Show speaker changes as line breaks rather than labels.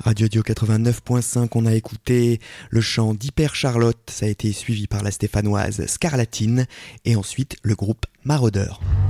Radio Dio 89.5, on a écouté le chant d'Hyper Charlotte, ça a été suivi par la stéphanoise Scarlatine et ensuite le groupe Maraudeur.